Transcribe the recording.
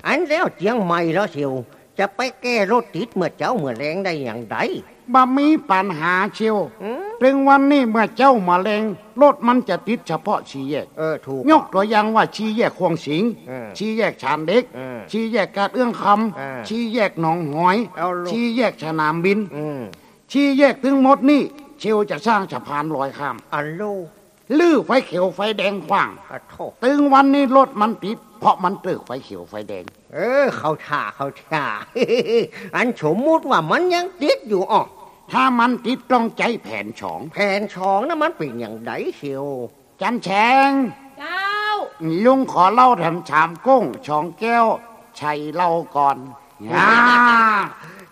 อันแล้วเจียงใหม่แล้วเชียวจะไปแก้รถติดเมื่อเจ้าเมื่อแรงได้อย่างไรบ่มีปัญหาเชียวถึงวันนี้เมื่อเจ้ามาแรงรถมันจะติดเฉพาะชี้แยกถูกยกตัวอย่างว่าชี้แยกควงสิงชี้แยกชานเด็กชี้แยกกาดเอื้องคำชี้แยกหนองหอยชี้แยกสนามบินชี้แยกถึงหมดนี่เชียวจะสร้างสะพานลอยข้ามอันโลลื้อไฟเขียวไฟแดงขว้างถึงวันนี้รถมันติดเพราะมันตึกไฟเขียวไฟแดงเขาท่าอันสมมุติว่ามันยังติดอยู่อ่ะถ้ามันติดต้องใจแผนสองนะมันเป็นอย่างไรเชียวจันแฉงเจ้าลุงขอเล่าทำชามกุ้งชองแก้วชัยเล่าก่อน